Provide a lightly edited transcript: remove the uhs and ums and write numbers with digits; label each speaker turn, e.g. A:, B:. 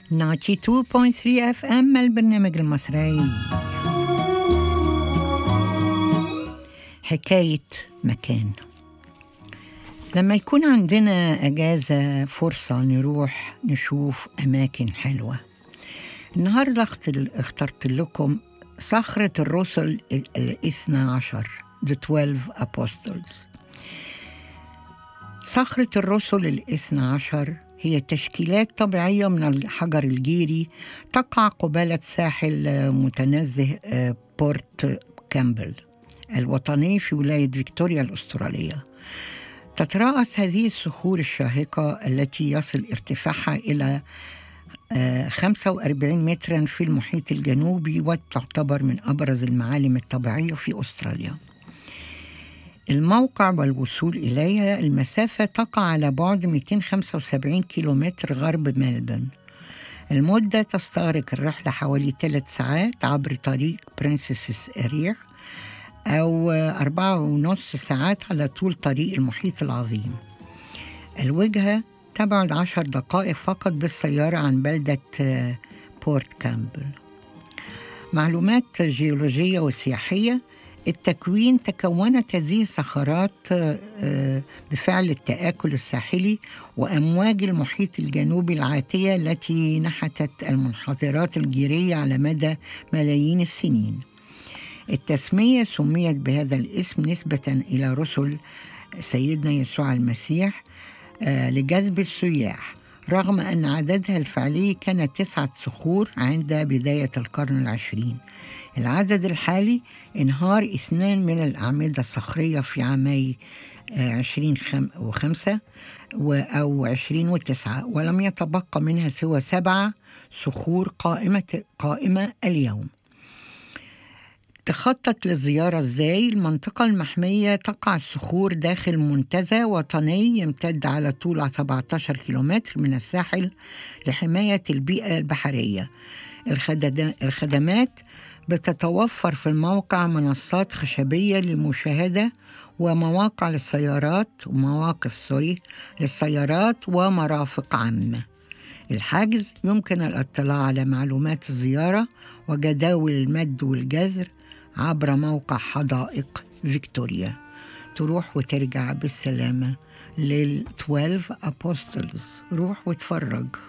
A: 92.3 FM البرنامج المصري. حكاية مكان. لما يكون عندنا أجازة فرصة نروح نشوف أماكن حلوة. النهاردة اخترت لكم صخرة الرسل 12 The 12 Apostles. صخرة الرسل 12 هي تشكيلات طبيعية من الحجر الجيري تقع قبالة ساحل متنزه بورت كامبل الوطني في ولاية فيكتوريا الأسترالية. تتراءس هذه الصخور الشاهقة التي يصل ارتفاعها إلى 45 مترا في المحيط الجنوبي، وتعتبر من أبرز المعالم الطبيعية في أستراليا. الموقع والوصول إليها المسافة تقع على بعد 275 كيلومتر غرب ملبورن. المدة تستغرق الرحلة حوالي 3 ساعات عبر طريق برنسس إريع، أو 4.5 ساعات على طول طريق المحيط العظيم. الوجهة تبعد 10 دقائق فقط بالسيارة عن بلدة بورت كامبل. معلومات جيولوجية وسياحية. التكوين تكونت هذه الصخرات بفعل التآكل الساحلي وأمواج المحيط الجنوبي العاتية التي نحتت المنحدرات الجيرية على مدى ملايين السنين. التسمية سميت بهذا الاسم نسبة إلى رسل سيدنا يسوع المسيح لجذب السياح، رغم أن عددها الفعلي كان 9 صخور عند بداية القرن العشرين. العدد الحالي انهار 2 من الأعمدة الصخرية في عامي 2005 أو 2009، ولم يتبقى منها سوى 7 صخور قائمة اليوم. تخطط للزيارة ازاي؟ المنطقة المحمية تقع الصخور داخل منتزه وطني يمتد على طول 17 كيلومتر من الساحل لحماية البيئة البحرية. الخدمات بتتوفر في الموقع منصات خشبية للمشاهدة ومواقع للسيارات للسيارات ومرافق عامة. الحجز يمكن الاطلاع على معلومات الزيارة وجداول المد والجزر عبر موقع حدائق فيكتوريا. تروح وترجع بالسلامة لل 12 Apostles. روح وتفرج.